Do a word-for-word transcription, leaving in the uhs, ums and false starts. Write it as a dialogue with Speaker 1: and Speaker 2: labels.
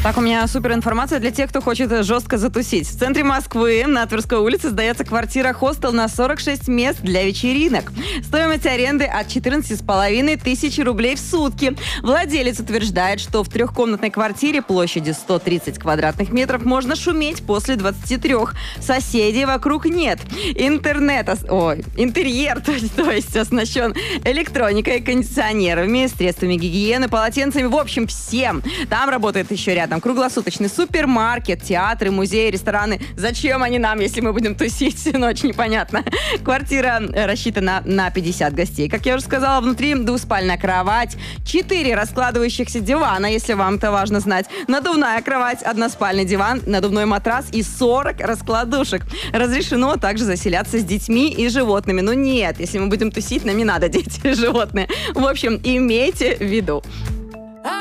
Speaker 1: Так, у меня супер информация для тех, кто хочет жестко затусить. В центре Москвы на Тверской улице сдается квартира-хостел на сорок шесть мест для вечеринок. Стоимость аренды от четырнадцати с половиной тысяч рублей в сутки. Владелец утверждает, что в трехкомнатной квартире площадью сто тридцать квадратных метров можно шуметь после двадцати трёх. Соседей вокруг нет. Интернет, ой, интерьер, то есть, то есть оснащен электроникой, кондиционерами, средствами гигиены, полотенцами, в общем, всем. Там работает еще рядом круглосуточный супермаркет, театры, музеи, рестораны. Зачем они нам, если мы будем тусить? Ну, очень непонятно. Квартира рассчитана на пятьдесят гостей. Как я уже сказала, внутри двуспальная кровать, четыре раскладывающихся дивана, если вам это важно знать, надувная кровать, односпальный диван, надувной матрас и сорок раскладушек. Разрешено также заселяться с детьми и животными. Ну нет, если мы будем тусить, нам не надо дети и животные. В общем, имейте в виду.